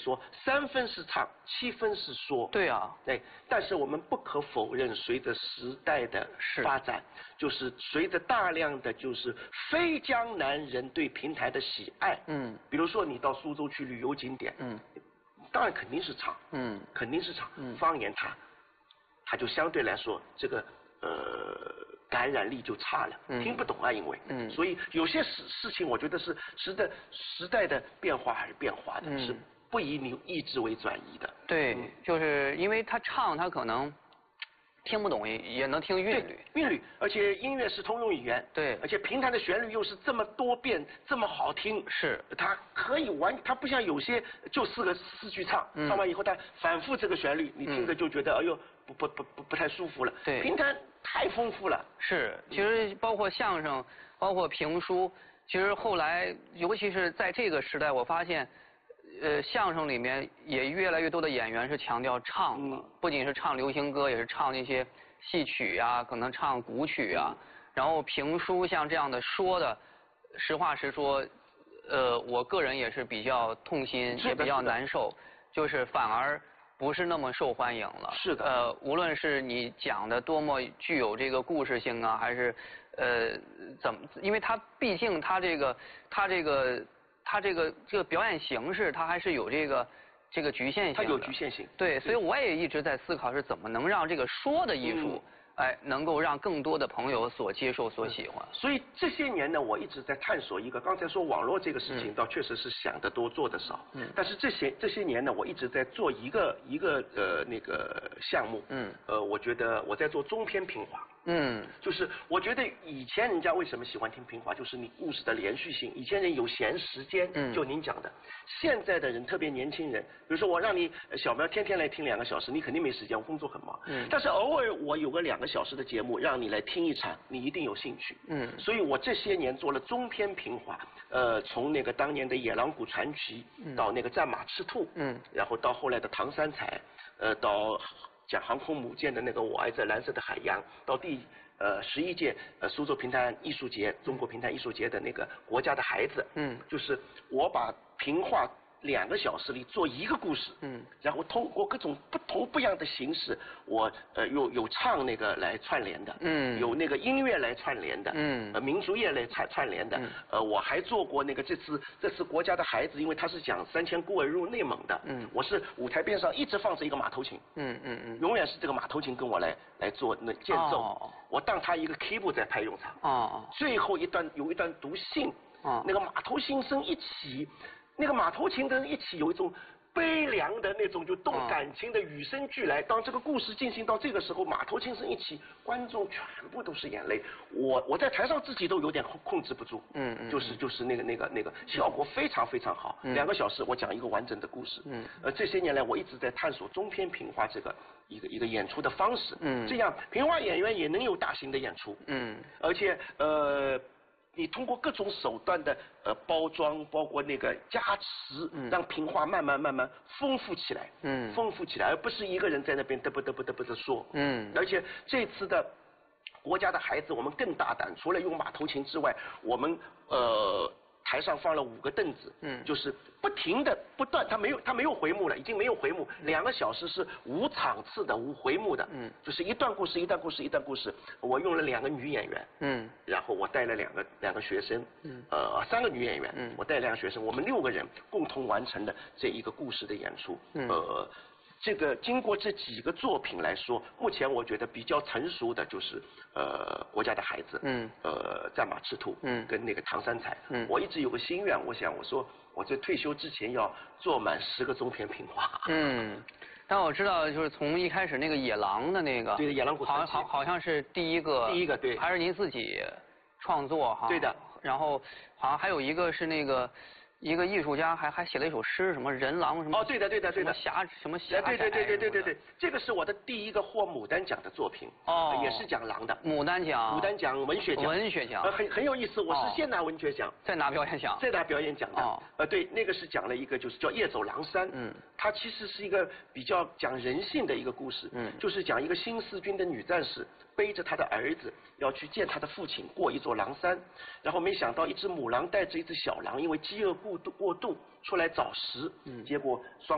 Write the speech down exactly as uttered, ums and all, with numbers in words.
说，三分是唱，七分是说。 对啊， 对，但是我们不可否认，随着时代的发展，就是随着大量的就是非江南人对评弹的喜爱， 嗯， 比如说你到苏州去旅游景点， 嗯， 当然肯定是唱， 嗯， 肯定是唱， 嗯， 方言它，它就相对来说这个呃感染力就差了， 嗯， 听不懂啊，因为， 嗯， 所以有些事事情我觉得是时代时代的变化还是变化的，嗯、是不以你意志为转移的。 对，嗯、就是因为他唱，他可能听不懂也也能听韵律， 韵律，而且音乐是通用语言， 对， 而且评弹的旋律又是这么多变，这么好听， 是， 它可以完，它不像有些就四个四句唱，嗯、唱完以后它反复这个旋律，你听着就觉得、嗯、哎呦不不不不不太舒服了。 对， 评弹太丰富了。 是，其实包括相声，包括评书，其实后来尤其是在这个时代，我发现。呃，相声里面也越来越多的演员是强调唱了，嗯、不仅是唱流行歌，也是唱那些戏曲啊，可能唱古曲啊。嗯、然后评书像这样的说的，实话实说，呃，我个人也是比较痛心，也比较难受，就是反而不是那么受欢迎了。 是的。 呃，无论是你讲的多么具有这个故事性啊，还是呃怎么，因为它毕竟它这个它这个。它这个这个表演形式，它还是有这个这个局限性的。 它有局限性。 对，所以我也一直在思考是怎么能让这个说的艺术，嗯、哎，能够让更多的朋友所接受、所喜欢。 所以这些年呢，我一直在探索一个，刚才说网络这个事情，倒确实是想得多做得少。嗯。但是这些这些年呢，我一直在做一个一个呃那个项目。嗯。呃，我觉得我在做中篇评话。嗯，就是我觉得以前人家为什么喜欢听评话，就是你故事的连续性。以前人有闲时间，嗯，就您讲的。现在的人，特别年轻人，比如说我让你小苗天天来听两个小时，你肯定没时间，我工作很忙。嗯。但是偶尔我有个两个小时的节目，让你来听一场，你一定有兴趣。嗯。所以我这些年做了中篇评话，呃，从那个当年的《野狼谷传奇》到那个《战马赤兔》，嗯，然后到后来的《唐三彩》，呃，到。讲航空母舰的那个我爱这蓝色的海洋，到第呃十一届呃苏州评弹艺术节、中国评弹艺术节的那个国家的孩子，嗯，就是我把评话两个小时里做一个故事，嗯，然后通过各种不同不一样的形式，我呃有有唱那个来串联的，嗯，有那个音乐来串联的，嗯，呃民族乐来串串联的，嗯、呃我还做过那个这次这次国家的孩子，因为他是讲三千孤儿入内蒙的，嗯，我是舞台边上一直放着一个马头琴，嗯嗯嗯，永远是这个马头琴跟我来来做那间奏，哦、我当他一个 keyboard 在拍用场，哦，最后一段有一段读信，哦，那个马头琴声一起。那个马头琴跟一起有一种悲凉的那种就动感情的与生俱来。当这个故事进行到这个时候，马头琴声一起，观众全部都是眼泪。我我在台上自己都有点控控制不住。嗯嗯。就是就是那个那个那个效果非常非常好。嗯。两个小时我讲一个完整的故事。嗯。呃，这些年来我一直在探索中篇评话这个一个一个演出的方式。嗯。这样评话演员也能有大型的演出。嗯。而且呃。你通过各种手段的呃包装，包括那个加持，嗯、让评话慢慢慢慢丰富起来，嗯，丰富起来，而不是一个人在那边嘚啵嘚啵嘚啵的说，嗯，而且这次的国家的孩子，我们更大胆，除了用马头琴之外，我们呃。台上放了五个凳子，嗯，就是不停的不断，它没有它没有回幕了，已经没有回幕，两个小时是无场次的无回幕的，嗯，就是一段故事一段故事一段故事，我用了两个女演员，嗯，然后我带了两个两个学生，嗯，呃三个女演员，嗯，我带两个学生，我们六个人共同完成了这一个故事的演出，嗯，呃。这个经过这几个作品来说，目前我觉得比较成熟的就是呃国家的孩子，嗯，呃战马赤兔，嗯，跟那个唐三彩，嗯，我一直有个心愿，我想我说我在退休之前要做满十个中篇评话，嗯， 但我知道就是从一开始那个野狼的那个， 对，野狼谷传奇， 好好好像是第一个， 第一个对， 还是您自己创作哈， 对的， 然后好像还有一个是那个。一个艺术家还还写了一首诗，什么人狼什么？ 哦，对的，对的，对的。 侠什么侠？ 对对对对对对对，这个是我的第一个获牡丹奖的作品，哦，也是讲狼的。 牡丹奖。 牡丹奖文学奖。 文学奖。 呃，很很有意思，我是先拿文学奖， 再拿表演奖， 再拿表演奖的。哦。呃，对，那个是讲了一个就是叫夜走狼山，嗯，它其实是一个比较讲人性的一个故事，嗯，就是讲一个新四军的女战士背着她的儿子要去见她的父亲，过一座狼山，然后没想到一只母狼带着一只小狼，因为饥饿过度过度。出来找食，嗯，结果双。